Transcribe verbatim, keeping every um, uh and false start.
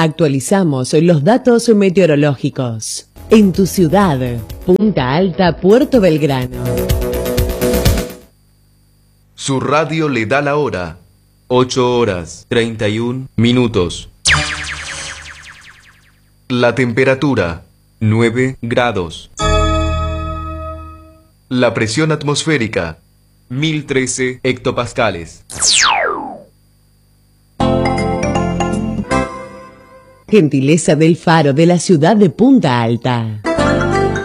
Actualizamos los datos meteorológicos. En tu ciudad, Punta Alta, Puerto Belgrano. Su radio le da la hora. ocho horas treinta y un minutos. La temperatura, nueve grados. La presión atmosférica, mil trece hectopascales. Gentileza del Faro de la ciudad de Punta Alta.